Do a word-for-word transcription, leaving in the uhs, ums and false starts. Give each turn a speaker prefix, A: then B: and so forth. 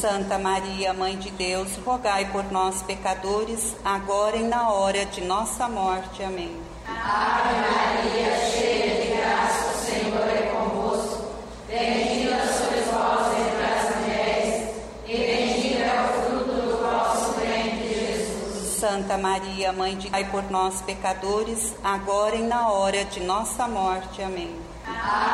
A: Santa Maria, Mãe de Deus, rogai por nós, pecadores, agora e na hora de nossa morte. Amém.
B: Ave Maria, cheia de graça, o Senhor é convosco. Bendita sois vós entre as mulheres, e bendito é o fruto do vosso ventre, Jesus.
A: Santa Maria, Mãe de Deus, rogai por nós, pecadores, agora e na hora de nossa morte. Amém.
B: Ave